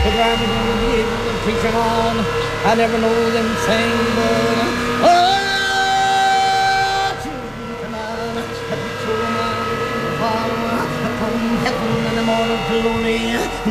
whether I'm going to be able to preach them on. I never know them things, but children, come on, let me show my little father from heaven in the morning glory.